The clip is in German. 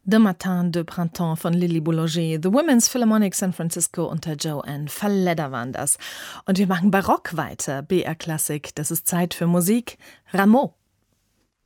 De Matin de Printemps von Lily Boulanger, The Women's Philharmonic San Francisco unter Joanne Falleda waren das. Und wir machen Barock weiter, BR Klassik. Das ist Zeit für Musik. Rameau.